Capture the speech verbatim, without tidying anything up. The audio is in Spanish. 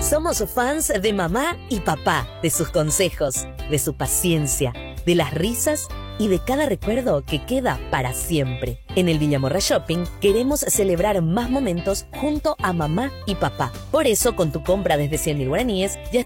Somos fans de mamá y papá, de sus consejos, de su paciencia, de las risas y de cada recuerdo que queda para siempre. En el Villamorra Shopping queremos celebrar más momentos junto a mamá y papá. Por eso, con tu compra desde cien mil guaraníes, ya